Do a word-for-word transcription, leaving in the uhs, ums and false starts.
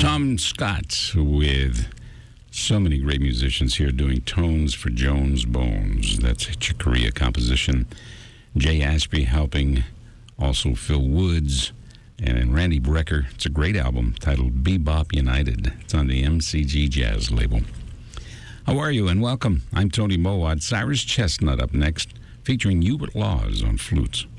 Tom Scott with so many great musicians here doing Tones for Jones Bones. That's a Chick Corea composition. Jay Ashby helping, also Phil Woods, and Randy Brecker. It's a great album titled Bebop United. It's on the M C G Jazz label. How are you, and welcome. I'm Tony Mowat. Cyrus Chestnut up next, featuring Hubert Laws on flutes.